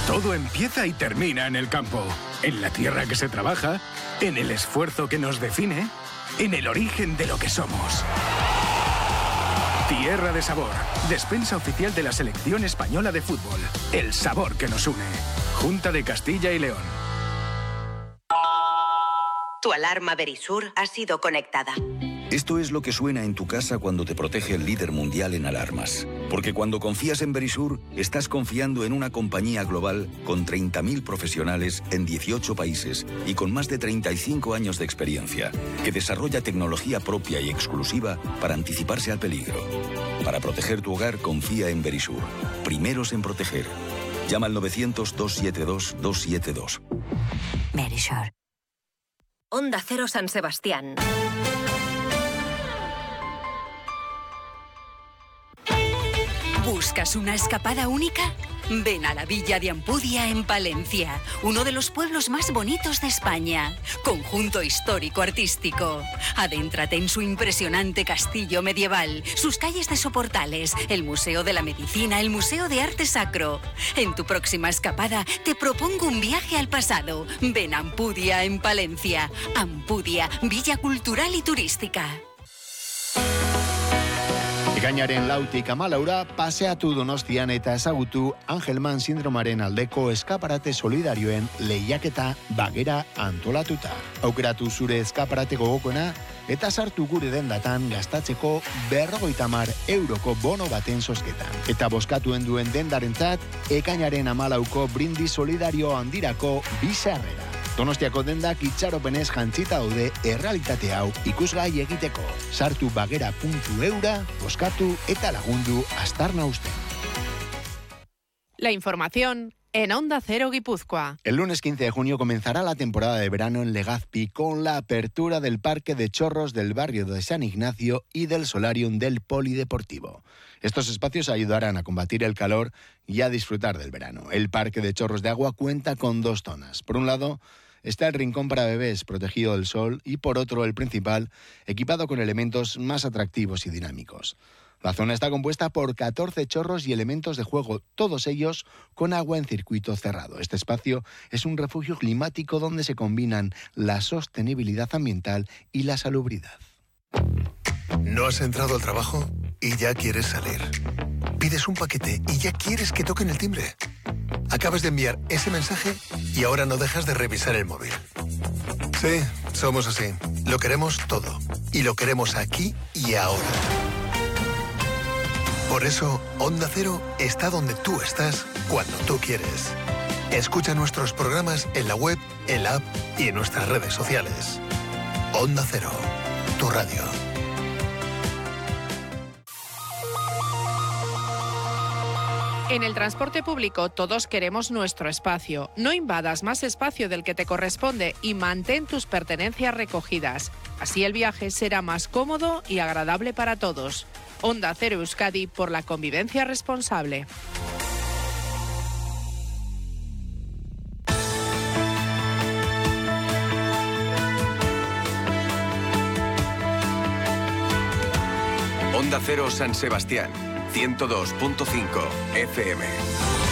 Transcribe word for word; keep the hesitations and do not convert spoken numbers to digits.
Todo empieza y termina en el campo, en la tierra que se trabaja, en el esfuerzo que nos define, en el origen de lo que somos. Tierra de Sabor, despensa oficial de la Selección Española de Fútbol. El sabor que nos une. Junta de Castilla y León. Tu alarma Verisur ha sido conectada. Esto es lo que suena en tu casa cuando te protege el líder mundial en alarmas. Porque cuando confías en Verisur, estás confiando en una compañía global con treinta mil profesionales en dieciocho países y con más de treinta y cinco años de experiencia, que desarrolla tecnología propia y exclusiva para anticiparse al peligro. Para proteger tu hogar, confía en Verisur. Primeros en proteger. Llama al novecientos, doscientos setenta y dos, doscientos setenta y dos. Verisur. Onda Cero San Sebastián. ¿Buscas una escapada única? Ven a la Villa de Ampudia en Palencia, uno de los pueblos más bonitos de España. Conjunto histórico-artístico. Adéntrate en su impresionante castillo medieval, sus calles de soportales, el Museo de la Medicina, el Museo de Arte Sacro. En tu próxima escapada te propongo un viaje al pasado. Ven a Ampudia en Palencia. Ampudia, Villa Cultural y Turística. Ekainaren lautik hamalaura paseatu Donostian eta ezagutu Angelman sindromaren aldeko eskaparate solidarioen lehiaketa bagera antolatuta. Aukeratu zure eskaparate gogokoena eta sartu gure dendatan gastatzeko berrogeita hamar euroko bono baten zozketan. Eta bozkatuen duen dendarentzat ekainaren hamalauko brindis solidario handirako bizarrera. Donostiako dendak itxaropenez jantzita daude errealitate hau ikusgai egiteko. Sartu bagera puntu eura, bozkatu eta lagundu astarna usten. La información en Onda Cero Guipúzcoa. El lunes quince de junio comenzará la temporada de verano en Legazpi con la apertura del Parque de Chorros del barrio de San Ignacio y del Solarium del Polideportivo. Estos espacios ayudarán a combatir el calor y a disfrutar del verano. El Parque de Chorros de Agua cuenta con dos zonas. Por un lado está el rincón para bebés protegido del sol y por otro el principal, equipado con elementos más atractivos y dinámicos. La zona está compuesta por catorce chorros y elementos de juego, todos ellos con agua en circuito cerrado. Este espacio es un refugio climático donde se combinan la sostenibilidad ambiental y la salubridad. ¿No has entrado al trabajo y ya quieres salir? Pides un paquete y ya quieres que toquen el timbre. Acabas de enviar ese mensaje y ahora no dejas de revisar el móvil. Sí, somos así. Lo queremos todo. Y lo queremos aquí y ahora. Por eso, Onda Cero está donde tú estás, cuando tú quieres. Escucha nuestros programas en la web, en la app y en nuestras redes sociales. Onda Cero, tu radio. En el transporte público todos queremos nuestro espacio. No invadas más espacio del que te corresponde y mantén tus pertenencias recogidas. Así el viaje será más cómodo y agradable para todos. Onda Cero Euskadi, por la convivencia responsable. Onda Cero San Sebastián, ciento dos punto cinco F M.